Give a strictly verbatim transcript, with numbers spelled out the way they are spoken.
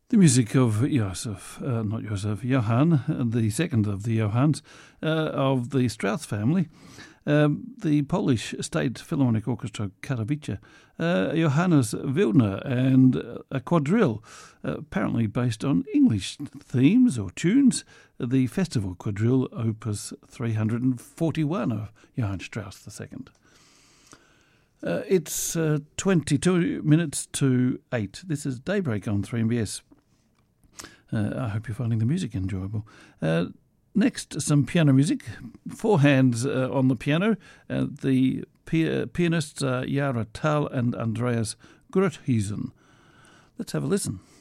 The music of Josef, uh, not Josef, Johann, the second of the Johanns, uh, of the Strauss family, um, the Polish State Philharmonic Orchestra Katowice, uh, Johannes Wildner, and a quadrille, uh, apparently based on English themes or tunes, the Festival Quadrille, Opus three hundred forty-one of Johann Strauss the second. Uh, it's uh, twenty-two minutes to eight. This is Daybreak on three M B S. Uh, I hope you're finding the music enjoyable. Uh, next, some piano music. Four hands uh, on the piano. Uh, the pi- pianists are Yara Tal and Andreas Grothusen. Let's have a listen.